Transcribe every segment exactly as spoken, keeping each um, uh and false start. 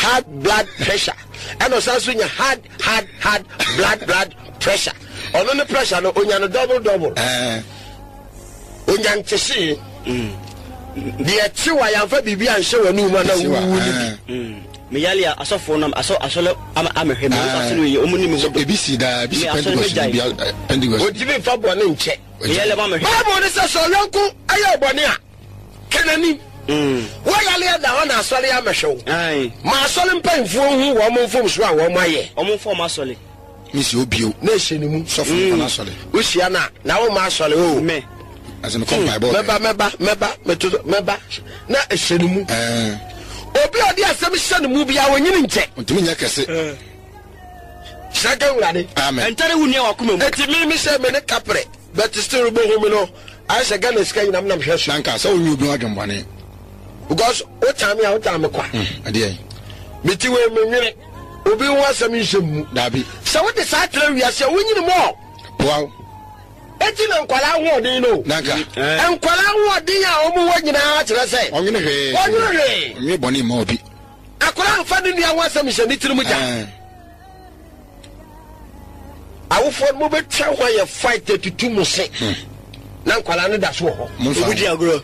high blood pressure. And also hard, hard, hard blood, blood pressure. On the pressure, no, on your double, double. Uh, on your tissue. The two I have baby and show a new man. Miyalia, I saw for them. I saw, I saw, I'm a him. A B C, the B C Pentecost. What do you mean for one in check? Bible is a so local. I have one here. Can I? Why I let the one as well as a show? Aye, my solemn pain for who woman from Swan, one my year. Almost for my solid. Miss Obio, nation, suffering from solid. Wishiana, now my solid. Oh, me. As a comparable, member, member, member, member, not a shenu. Obio, dear, some son movie I went in check. To me, I can say, second ready. Amen. And tell you, you come. Let me say, men a capre, but still, no. I say, gun is kind of not here. Shanka, so you do not money. Because what time you time a quack? A dear. Between me, Obi was a mission. Dabby. So what is that? We are so winning more. Wow. Eighteen and Kuala, do you know? Naka. And Kuala, do you know what you know? I say, I'm going to hear me, Bonnie Moby. I couldn't find the one some mission. It's a I will for mobile tell why you fight to two more say. Now, Kuala, that's what would you grow?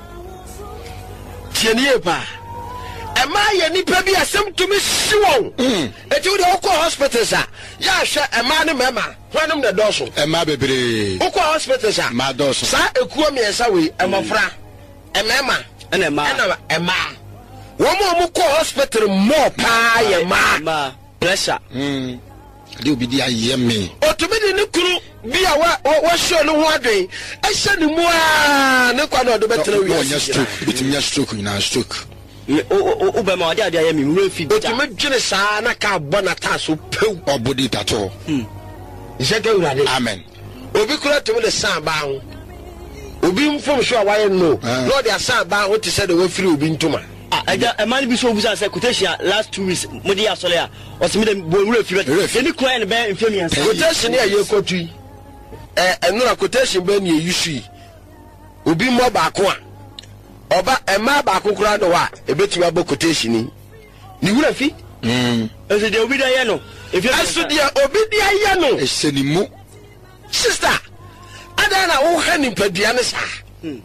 Tianiepa. Am I any baby as some to me soon? At you the Oko Hospital, sir. Yes, a man, mamma. One of the dorsal. A my baby. Oko Hospital, sir. My dorsal. Sir, a quote me as I will. A mafra. A mamma. And a ma. A ma. One more Oko Hospital more pie a ma. Pressure. Hm. Do be dear, ye me. Or to be the crew. Be a what show no one day. I said more. No, quite the better. We are just stroke. It's me a stroke in our stroke. Obama, I am in refuge. But you make Jenna can't burn a task or body at all. Is that good? Amen. Obi could to the sound bound. Obi from sure why no. Lord, their sound bound what you said the way through being to man. A man be so bizarre quotation last two weeks. Modia Solia or some refuge. Any cry and bear infamy. Quotation here, your country. And no quotation ben you see. Obi more back one. Oba ema ba kokura do wa ebetima bo quotation ni ni wura fi mm ese de obi da ye no if aso de obi dia ye no ese ni mu sister ada na wo ha ni padua ne sa mm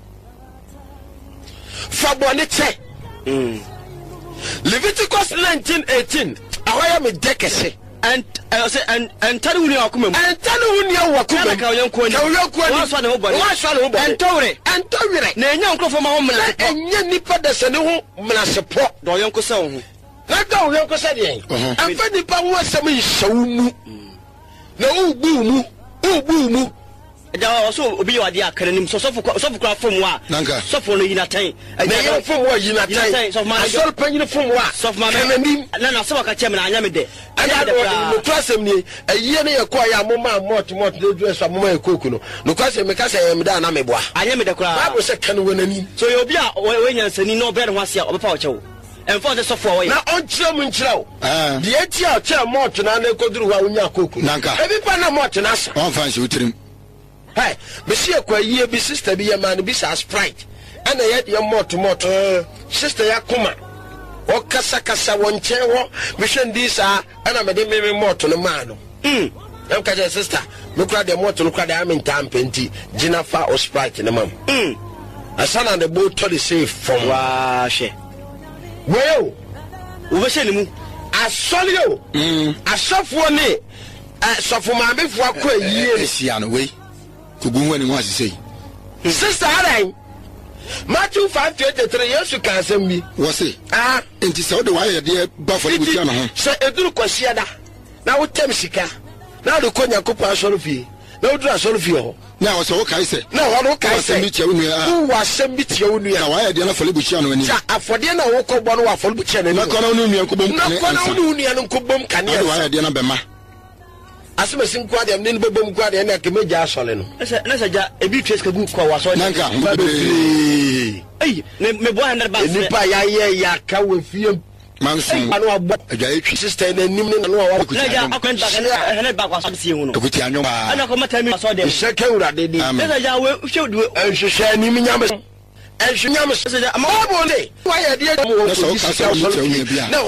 fa bone che mm Leviticus nineteen eighteen awaya me dekese and I say and and tell you akuma and tell you akuma ka yanko ni ka yanko ni wa na obore wa so na obore and tore and tore na enya nkrofo ma ho mena enya nipa da sene ho mena sepo do yanko se ho na do yanko se de en fa nipa ho asem nhyɛw mu na ubu mu ubu mu da so obi yo ade akara nim so so so kura fom wa so fo no yinatan na ye fom wa yinatan so ma so panyin fom wa so ma nim na na so ka chem na anya me de ada no klasem ni ayiye ne yakwa ya moma mot mot de du so moma ekoku no no klasem me ka say me da na me boa anya me de kura babu se kan wonani so yo obi a we nyansani no be ne ho ase obepa o chewo enfo de so fo wo na on kire mu nkire o de eti a kire mot na na ekoduru wa onya koku ebi pa na mot na sa on fancy utirim. Hey, Monsieur Quay, be sister be a man, be a sprite, and I had your mot mot, sister Yakuma, or Casacasa one chair, mission this are, and I'm a demi mot on a man. Hm, I'm catching sister, look at the mot, look at the arm in time, penty, Jennifer or sprite in the mum. Hm, a son on the boat to the safe from Wash. Well, we send him. I saw you. Hm, I saw for me. I saw for my before Quay, yes, Yanaway. Kugunwa ni mwasi say. Sister Arai. Matthew five twenty-three Yesu kan asem bi. Wo say. Ah, enti se de wa ye de ba for the butia no ho. Se eduru kwasia da. Na wo tem sika. Na wo konya kopa asoro fie. Na wo dura asoro fie ho. Na wo se wo kai se. Na wo kai se. Asem bi tia wo nua. Wo asem bi tia wo nua. Na wa ye de na for the butia no ani. Ja afode na wo ko bo no wa for the butia no ani. Na kono no nua nkobom kan. Na kono no nua no nkobom kan. Na wa ye de na bema. Asema sinkwa de amne bebom kwa de na kemeja asole no na sa ja ebi trace ka gu kwa waso nanka eh me bo hundred bucks ni pa ya ye ya ka we fie manso anu abo aja etwi sister na nim na no wa na ja akwent back na hundred bucks waso sie hu no okuti anyo ba ana ko mata mi waso de sheke urade de na ja we hwedu enhwehwe nim nyame enhwehwe nyame sa ja ama bo ne wa ye de mo wo na